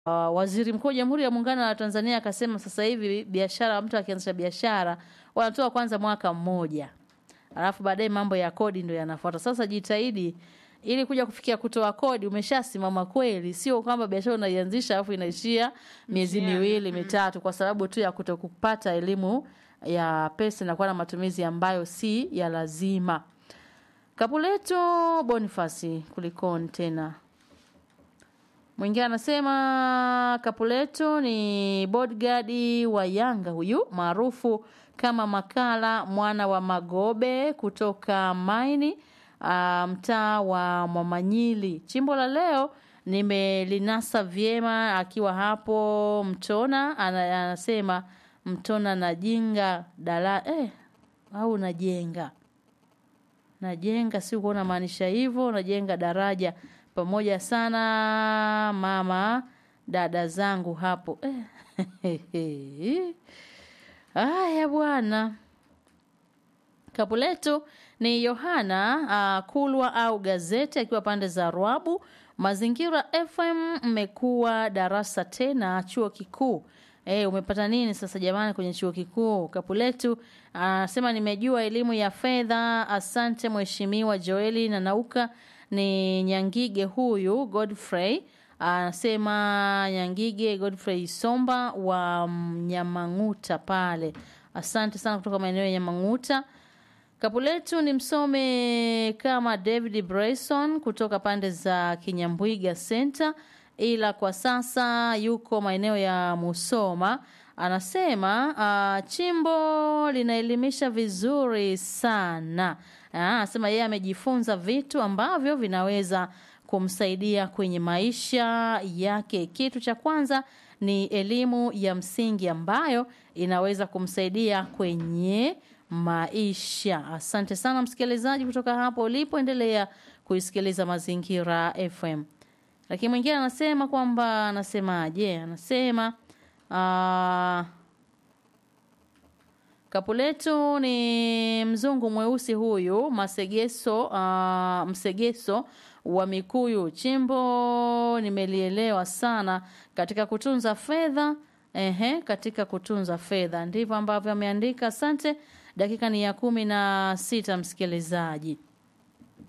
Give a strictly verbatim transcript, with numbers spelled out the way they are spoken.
Waziri Mkuu wa Jamhuri ya Muungano wa Tanzania akasema sasa hivi biashara, mtu akianzisha biashara wanatoa kwanza mwaka mmoja. Alafu baadaye mambo ya kodi ndio yanafuata. Sasa jitahidi ili kuja kufikia kutoa kodi umeshasimama kweli, sio kwamba biashara unaianzisha alafu inaishia miezi miwili mitatu kwa sababu tu ya kutokupata elimu ya pesa na kuwa na matumizi ambayo si ya lazima. Kapuleto Boniface kulikoni tena. Mwingine anasema Kapuleto ni bodyguard wa Yanga huyu maarufu kama Makala mwana wa Magobe kutoka Maini, uh, mtaa wa Mwamanyili. Chimbo la leo nimelinasa vyema akiwa hapo Mtona. Anasema Mtona na jinga dala eh au najenga. Najenga si kuona maanisha hivyo, najenga daraja pamoja sana mama dada zangu hapo. Eh. Haya bwana. Kapuleto ni Yohana uh, Kulwa au Gazeti akiwa pande za Ruabu. Mazingira F M mmekuwa darasa tena chuo kikuu. Eh, umepata nini sasa jamani kwenye chuo kikuu? Kapuletu anasema uh, nimejua elimu ya fedha. Asante mheshimiwa Joeli na Nauka. Ni Nyangige huyu Godfrey. Anasema Nyangige Godfrey Somba wa Nyamanguta pale. Asante sana kutoka maeneo ya Nyamanguta. Kapuletu ni msome kama David Bryson kutoka pande za Kinyambwiga Center, ila kwa sasa yuko maeneo ya Musoma. Anasema uh, chimbo linaelimisha vizuri sana. Anasema yeye amejifunza vitu ambavyo vinaweza kumsaidia kwenye maisha yake. Kitu cha kwanza ni elimu ya msingi ambayo inaweza kumsaidia kwenye maisha. Asante sana msikilizaji kutoka hapo ulipo, endelea kuisikiliza Mazingira F M. Lakini mwingine anasema kwamba anasemaje? Anasema uh, Kapuletu ni mzungu mweusi huyu Masegeso uh, Msegeso wa Mikuyu. Chimbo nimelielewa sana katika kutunza fedha. Ehe, katika kutunza fedha ndivyo ambavyo ameandika. Asante. Dakika ni ya kumi na sita msikilizaji.